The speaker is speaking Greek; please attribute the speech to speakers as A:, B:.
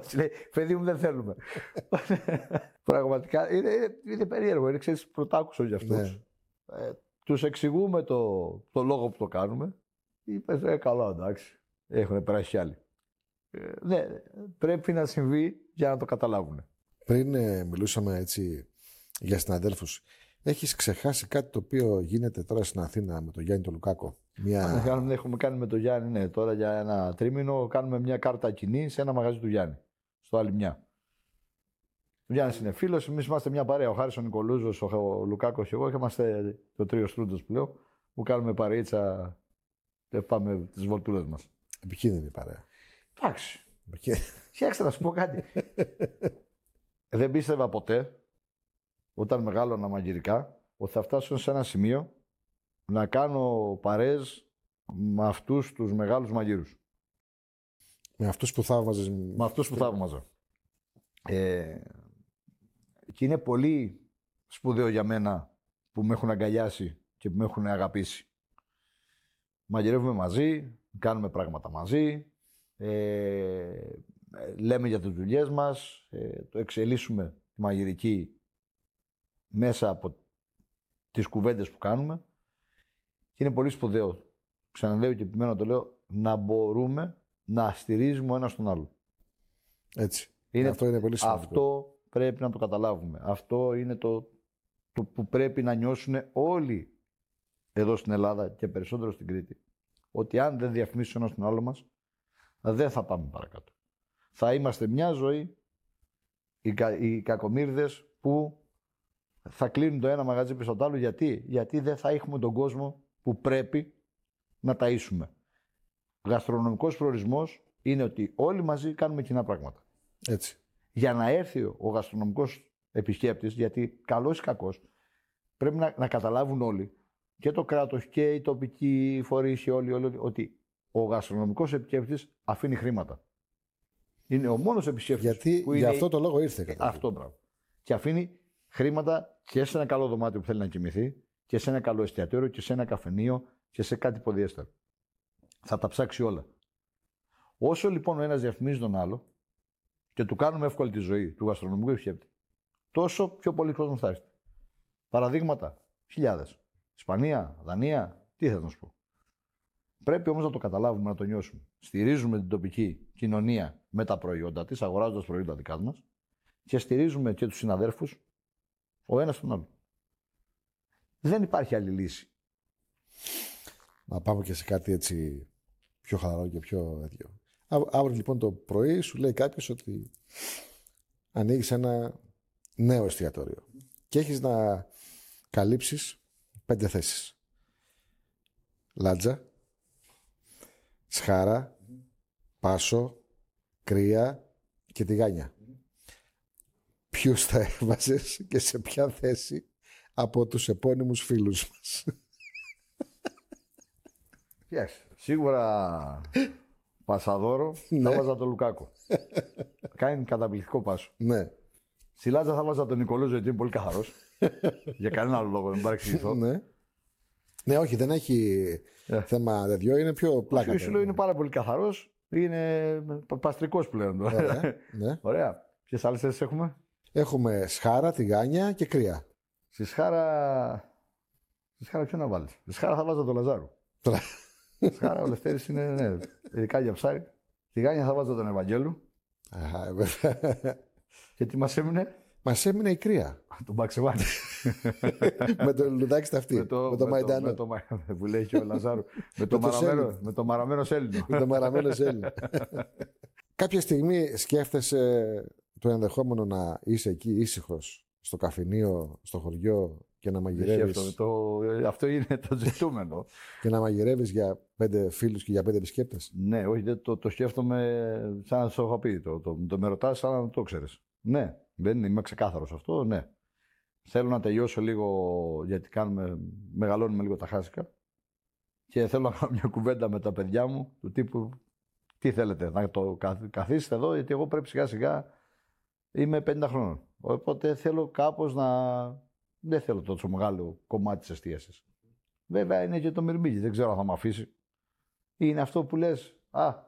A: Λέει, παιδί μου, δεν θέλουμε. Πραγματικά είναι περίεργο. Είναι, ξέρεις, πρωτάκουσο για αυτούς.
B: Ναι.
A: Τους εξηγούμε το λόγο που το κάνουμε. Είπε, καλά, εντάξει. Έχουν περάσει κι άλλοι. Ναι, πρέπει να συμβεί για να το καταλάβουν.
B: Πριν μιλούσαμε έτσι για συναδέλφους, έχεις ξεχάσει κάτι το οποίο γίνεται τώρα στην Αθήνα με τον Γιάννη τον Λουκάκο?
A: Έχουμε κάνει με τον Γιάννη, ναι, τώρα για ένα τρίμηνο κάνουμε μια κάρτα κοινή σε ένα μαγαζί του Γιάννη, στο Αλιμιά. Ο Γιάννης είναι φίλος, εμείς είμαστε μια παρέα. Ο Χάρης ο Νικολούζος, ο Λουκάκος και εγώ, και είμαστε το τρίο Στρούντος που λέω, που κάνουμε παρείτσα και πάμε τις βολτούλες μας.
B: Επικίνδυνη παρέα.
A: Εντάξει. Φτιάξτε να σου πω κάτι. Δεν πίστευα ποτέ, όταν μεγάλωνα μαγειρικά, ότι θα φτάσω σε ένα σημείο να κάνω παρέες με αυτούς τους μεγάλους μαγείρους.
B: Με αυτούς που θαύμαζες.
A: Με αυτούς που θαύμαζα. Και είναι πολύ σπουδαίο για μένα που με έχουν αγκαλιάσει και που με έχουν αγαπήσει. Μαγειρεύουμε μαζί, κάνουμε πράγματα μαζί, λέμε για τις δουλειές μας, το εξελίσσουμε τη μαγειρική μέσα από τις κουβέντες που κάνουμε. Και είναι πολύ σπουδαίο, ξαναλέω και επιμένω να το λέω, να μπορούμε να στηρίζουμε ο ένας τον άλλο.
B: Έτσι. Αυτό είναι πολύ σημαντικό.
A: Αυτό πρέπει να το καταλάβουμε. Αυτό είναι το που πρέπει να νιώσουν όλοι εδώ στην Ελλάδα και περισσότερο στην Κρήτη. Ότι αν δεν διαφημίσουν ο ένας τον άλλο μας, δεν θα πάμε παρακάτω. Θα είμαστε μια ζωή οι κακομοίρδες που θα κλείνουν το ένα μαγαζί πίσω από το άλλο. Γιατί δεν θα έχουμε τον κόσμο που πρέπει να ταΐσουμε. Γαστρονομικός προορισμός είναι ότι όλοι μαζί κάνουμε κοινά πράγματα.
B: Έτσι.
A: Για να έρθει ο γαστρονομικός επισκέπτης, γιατί καλός ή κακός, πρέπει να καταλάβουν όλοι, και το κράτος και οι τοπικοί φορείς και όλοι, ότι ο γαστρονομικός επισκέπτης αφήνει χρήματα. Είναι ο μόνος επισκέπτης.
B: Γιατί
A: που
B: για αυτό το λόγο ήρθε.
A: Αυτό, μπράβο. Και αφήνει χρήματα και σε ένα καλό δωμάτιο που θέλει να κοιμηθεί, και σε ένα καλό εστιατόριο, και σε ένα καφενείο, και σε κάτι ποδιέστερο. Θα τα ψάξει όλα. Όσο λοιπόν ο ένας διαφημίζει τον άλλο και του κάνουμε εύκολη τη ζωή του γαστρονομικού επισκέπτη, τόσο πιο πολύ κόσμος θα έρθει. Παραδείγματα, χιλιάδες. Ισπανία, Δανία, τι θες να σου πω. Πρέπει όμως να το καταλάβουμε, να το νιώσουμε. Στηρίζουμε την τοπική κοινωνία με τα προϊόντα της, αγοράζοντας προϊόντα δικά μας, και στηρίζουμε και τους συναδέρφους ο ένας τον άλλο. Δεν υπάρχει άλλη λύση.
B: Να πάμε και σε κάτι έτσι πιο χαλαρό και πιο τέτοιο. Αύριο λοιπόν το πρωί σου λέει κάποιος ότι ανοίγεις ένα νέο εστιατόριο και έχεις να καλύψεις 5 θέσεις. Λάτζα, Σχάρα, Πάσο, Κρία και Τηγάνια. Ποιους θα έβαζες και σε ποια θέση από τους επώνυμους φίλους μας?
A: Yes. Σίγουρα Πασαδόρο θα βάζα τον Λουκάκο. Κάνει καταπληκτικό πάσο.
B: Ναι.
A: Στη Λάτζα θα βάζα τον Νικολούζο, γιατί είναι πολύ καθαρός. Για κανένα άλλο λόγο, δεν παρεξηγηθώ.
B: Ναι. Ναι, όχι, δεν έχει θέμα τέτοιο, είναι πιο πλάκα.
A: Ο Σιλό είναι πάρα πολύ καθαρός. Είναι παστρικός πλέον.
B: Ωραία. Ναι.
A: Ωραία. Ποιες άλλες θέσεις έχουμε?
B: Έχουμε Σχάρα, Τηγάνια και Κρία.
A: Στη Σχάρα ποιο να βάλεις? Στη Σχάρα θα βάζα τον Λαζάρου. Σχάρα ο Λευτέρης είναι, ναι, ειδικά για ψάρι. Τηγάνια θα βάζα τον Ευαγγέλου. Και τι μας έμεινε?
B: Μας έμεινε η Κρία.
A: Τον Μπαξεβάνη.
B: Με το λουδάκι στα αυτή. Με το Μαϊντάνο.
A: Που λέει και ο Λαζάρου. Με το μαραμένο Σέλινο.
B: Με το μαραμένο Σέλινο. Κάποια στιγμή σκέφτεσαι το ενδεχόμενο να είσαι εκεί ήσυχος, στο καφενείο, στο χωριό και να μαγειρεύεις?
A: Αυτό είναι το ζητούμενο.
B: Και να μαγειρεύεις για 5 φίλους και για 5 επισκέπτες.
A: Ναι, όχι, το σκέφτομαι σαν να το έχω πει. Το με ρωτάς σαν να το ξέρεις. Ναι, δεν είμαι ξεκάθαρος αυτό, ναι. Θέλω να τελειώσω λίγο, γιατί μεγαλώνουμε λίγο τα χάσικα. Και θέλω να κάνω μια κουβέντα με τα παιδιά μου, του τύπου τι θέλετε, να το καθίσετε εδώ, γιατί εγώ πρέπει σιγά σιγά, είμαι 50 χρόνων. Οπότε θέλω κάπως δεν θέλω τόσο μεγάλο κομμάτι της εστίασης. Βέβαια είναι και το μυρμήγκι, δεν ξέρω αν θα με αφήσει. Είναι αυτό που λες,